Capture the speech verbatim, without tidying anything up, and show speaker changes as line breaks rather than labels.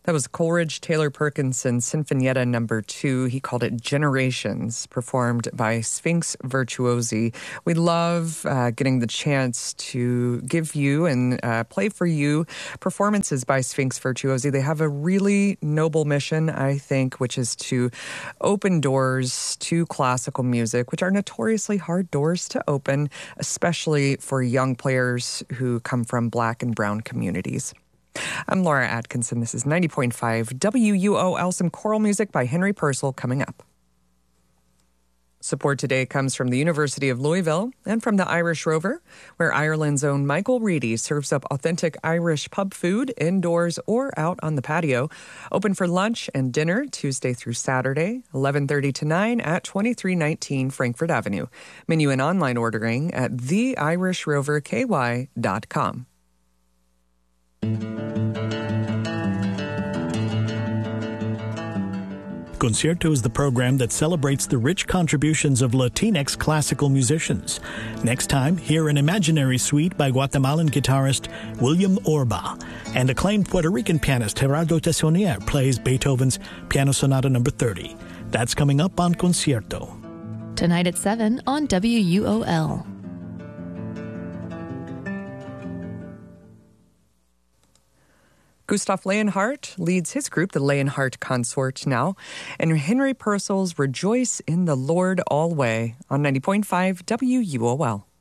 That was Coleridge Taylor Perkinson Sinfonietta number two. He called it Generations, performed by Sphinx Virtuosi. We love uh, getting the chance to give you and uh, play for you performances by Sphinx Virtuosi. They have a really noble mission, I think, which is to open doors to classical music, which are notoriously hard doors to open, especially for young players who come from Black and Brown communities. I'm Laura Atkinson. This is ninety point five W U O L. Some choral music by Henry Purcell coming up. Support today comes from the University of Louisville and from the Irish Rover, where Ireland's own Michael Reedy serves up authentic Irish pub food indoors or out on the patio. Open for lunch and dinner Tuesday through Saturday, eleven thirty to nine at twenty-three nineteen Frankfurt Avenue. Menu and online ordering at the irish rover k y dot com.
Concierto is the program that celebrates the rich contributions of Latinx classical musicians. Next time, hear an imaginary suite by Guatemalan guitarist William Orba, and acclaimed Puerto Rican pianist Gerardo Tessonier plays Beethoven's Piano Sonata number thirty. That's coming up on Concierto.
Tonight at seven on W U O L.
Gustav Leonhardt leads his group, the Leonhardt Consort, now, and Henry Purcell's Rejoice in the Lord Alway on ninety point five W U O L.